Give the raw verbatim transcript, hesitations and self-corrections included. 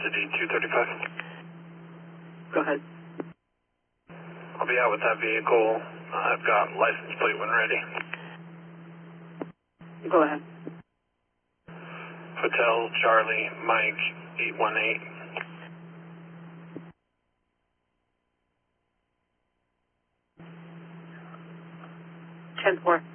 City two thirty-five. Go ahead. I'll be out with that vehicle. I've got license plate when ready. Go ahead. Hotel Charlie Mike eight one eight. ten four.